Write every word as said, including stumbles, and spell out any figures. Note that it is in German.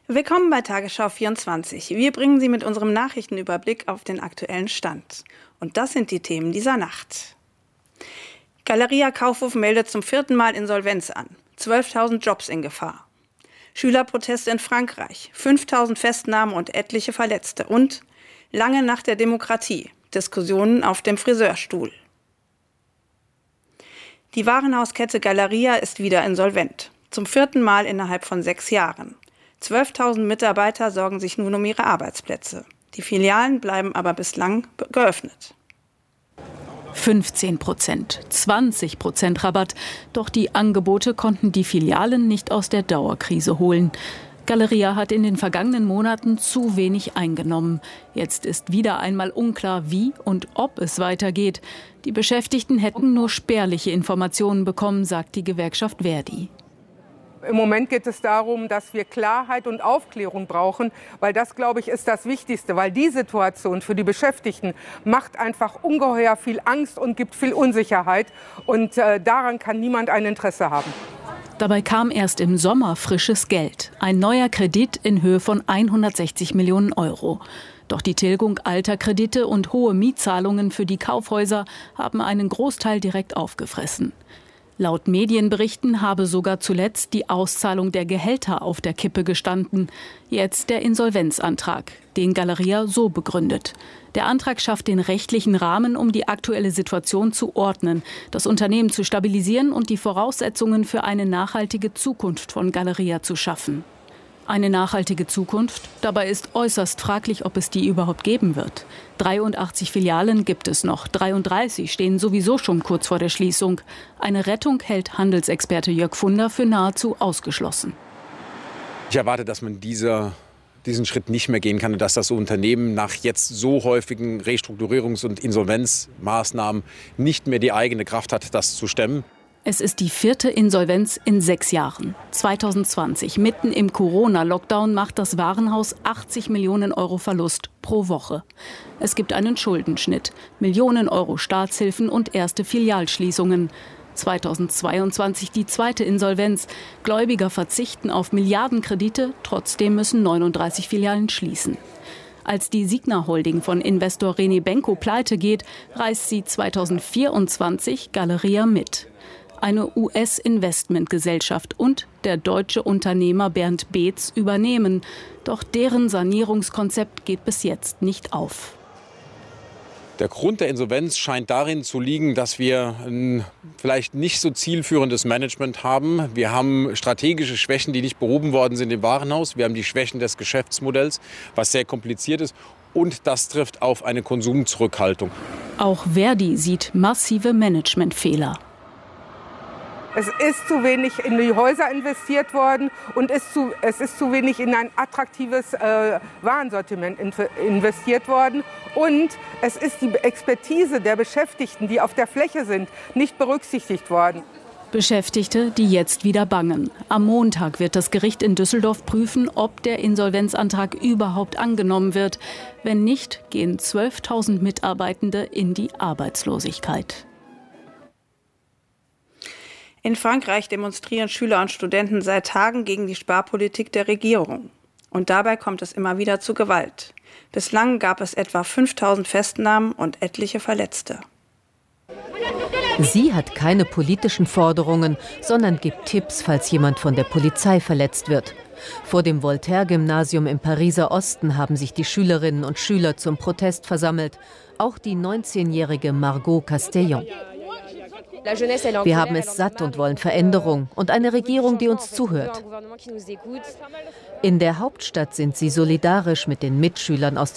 Willkommen bei Tagesschau vierundzwanzig. Wir bringen Sie mit unserem Nachrichtenüberblick auf den aktuellen Stand. Und das sind die Themen dieser Nacht. Galeria Kaufhof meldet zum vierten Mal Insolvenz an. zwölftausend Jobs in Gefahr. Schülerproteste in Frankreich. fünftausend Festnahmen und etliche Verletzte. Und lange nach der Demokratie. Diskussionen auf dem Friseurstuhl. Die Warenhauskette Galeria ist wieder insolvent. Zum vierten Mal innerhalb von sechs Jahren. zwölftausend Mitarbeiter sorgen sich nun um ihre Arbeitsplätze. Die Filialen bleiben aber bislang geöffnet. fünfzehn Prozent, zwanzig Prozent Rabatt. Doch die Angebote konnten die Filialen nicht aus der Dauerkrise holen. Galeria hat in den vergangenen Monaten zu wenig eingenommen. Jetzt ist wieder einmal unklar, wie und ob es weitergeht. Die Beschäftigten hätten nur spärliche Informationen bekommen, sagt die Gewerkschaft Verdi. Im Moment geht es darum, dass wir Klarheit und Aufklärung brauchen, weil das, glaube ich, ist das Wichtigste. Weil die Situation für die Beschäftigten macht einfach ungeheuer viel Angst und gibt viel Unsicherheit. Und äh, daran kann niemand ein Interesse haben. Dabei kam erst im Sommer frisches Geld. Ein neuer Kredit in Höhe von hundertsechzig Millionen Euro. Doch die Tilgung alter Kredite und hohe Mietzahlungen für die Kaufhäuser haben einen Großteil direkt aufgefressen. Laut Medienberichten habe sogar zuletzt die Auszahlung der Gehälter auf der Kippe gestanden. Jetzt der Insolvenzantrag, den Galeria so begründet. Der Antrag schafft den rechtlichen Rahmen, um die aktuelle Situation zu ordnen, das Unternehmen zu stabilisieren und die Voraussetzungen für eine nachhaltige Zukunft von Galeria zu schaffen. Eine nachhaltige Zukunft? Dabei ist äußerst fraglich, ob es die überhaupt geben wird. dreiundachtzig Filialen gibt es noch, dreiunddreißig stehen sowieso schon kurz vor der Schließung. Eine Rettung hält Handelsexperte Jörg Funder für nahezu ausgeschlossen. Ich erwarte, dass man diese, diesen Schritt nicht mehr gehen kann und dass das Unternehmen nach jetzt so häufigen Restrukturierungs- und Insolvenzmaßnahmen nicht mehr die eigene Kraft hat, das zu stemmen. Es ist die vierte Insolvenz in sechs Jahren. zweitausendzwanzig, mitten im Corona-Lockdown, macht das Warenhaus achtzig Millionen Euro Verlust pro Woche. Es gibt einen Schuldenschnitt, Millionen Euro Staatshilfen und erste Filialschließungen. zweitausendzweiundzwanzig die zweite Insolvenz. Gläubiger verzichten auf Milliardenkredite, trotzdem müssen neununddreißig Filialen schließen. Als die Signa Holding von Investor René Benko pleite geht, reißt sie zweitausendvierundzwanzig Galeria mit. Eine U S-Investmentgesellschaft und der deutsche Unternehmer Bernd Beetz übernehmen. Doch deren Sanierungskonzept geht bis jetzt nicht auf. Der Grund der Insolvenz scheint darin zu liegen, dass wir ein vielleicht nicht so zielführendes Management haben. Wir haben strategische Schwächen, die nicht behoben worden sind im Warenhaus. Wir haben die Schwächen des Geschäftsmodells, was sehr kompliziert ist. Und das trifft auf eine Konsumzurückhaltung. Auch Verdi sieht massive Managementfehler. Es ist zu wenig in die Häuser investiert worden und ist zu, es ist zu wenig in ein attraktives äh, Warensortiment in, investiert worden. Und es ist die Expertise der Beschäftigten, die auf der Fläche sind, nicht berücksichtigt worden. Beschäftigte, die jetzt wieder bangen. Am Montag wird das Gericht in Düsseldorf prüfen, ob der Insolvenzantrag überhaupt angenommen wird. Wenn nicht, gehen zwölftausend Mitarbeitende in die Arbeitslosigkeit. In Frankreich demonstrieren Schüler und Studenten seit Tagen gegen die Sparpolitik der Regierung. Und dabei kommt es immer wieder zu Gewalt. Bislang gab es etwa fünftausend Festnahmen und etliche Verletzte. Sie hat keine politischen Forderungen, sondern gibt Tipps, falls jemand von der Polizei verletzt wird. Vor dem Voltaire-Gymnasium im Pariser Osten haben sich die Schülerinnen und Schüler zum Protest versammelt. Auch die neunzehnjährige Margot Castellon. Wir haben es satt und wollen Veränderung und eine Regierung, die uns zuhört. In der Hauptstadt sind sie solidarisch mit den Mitschülern aus